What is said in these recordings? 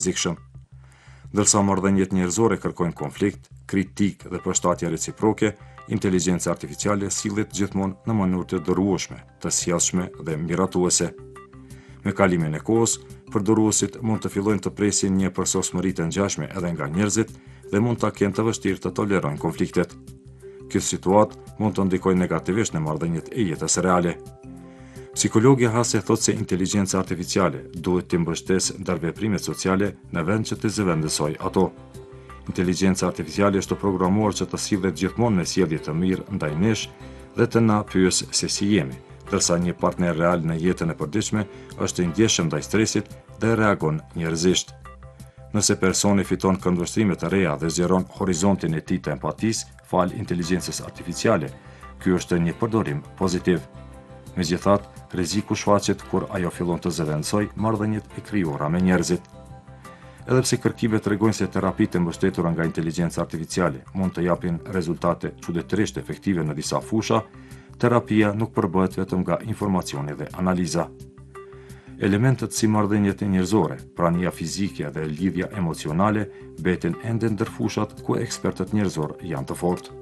rrezikshëm. Ndërsa marrëdhëniet njerëzore kërkojnë konflikt, kritik dhe përshtatje reciproke, inteligjenca artificiale sillet gjithmonë në mënyrë të dërueshme, të sjellshme dhe miratuese. Me kalimin e kohës, përdoruesit mund të fillojnë të presin një përsosmëri të ngjashme edhe nga njerëzit dhe mund ta kenë të vështirë të tolerojnë konfliktet. Kjo situatë mund të ndikojë negativisht në marrëdhëniet e jetës reale. Psikologja Hase thotë se inteligjenca artificiale duhet të mbështesë ndërveprimet sociale në vend që të zëvendësojë ato. Inteligjenca artificiale është programuar që të sillet gjithmonë me sjellje të mirë ndaj nesh dhe të na pyes se si jemi, ndërsa një partner real në jetën e përditshme është i ndjeshëm ndaj stresit dhe reagon njerëzisht. Nëse personi fiton këndvështrime të reja dhe zgjeron horizontin e tij të empatisë fal inteligjencës artificiale, ky është një përdorim pozitiv. Megjithatë, rreziku shfaqet kur ajo fillon të zëvendësojë marrëdhëniet e krijuara me njerëzit. Edhe pse kërkimet tregojnë se terapitë e mbështetura nga inteligjenca artificiale mund të japin rezultate çuditërisht efektive në disa fusha, terapia nuk përbëhet vetëm nga informacioni dhe analiza. Elementet si marrëdhëniet njerëzore, prania fizike dhe lidhja emocionale mbeten ende ndër fushat ku ekspertët njerëzor janë të fortë.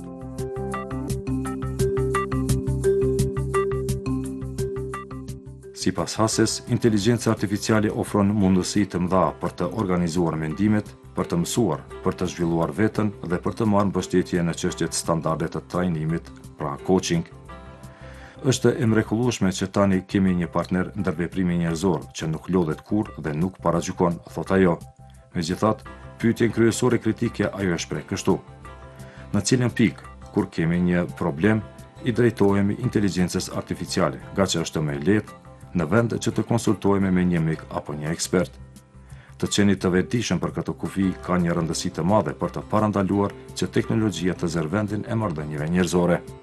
Sipas Hases, inteligjenca artificiale ofron mundësi të mëdha për të organizuar mendimet, për të mësuar, për të zhvilluar veten dhe për të marrë mbështetje në çështjet standarde të trajnimit, pra coaching. Është e mrekullueshme që tani kemi një partner ndërveprimi njerëzor që nuk lodhet kurrë dhe nuk paragjykon, thot ajo. Megjithatë, pyetjen kryesore kritike ajo e shpreh kështu: në cilën pikë, kur kemi një problem, i drejtohemi inteligjencës artificiale, gaçë është më lehtë në vend që të konsultohemi me një mik apo një ekspert. Të qeni të vetëdijshëm për këtë kufi ka një rëndësi të madhe për të parandaluar që teknologjia të zërë vendin e marrëdhënieve njerëzore.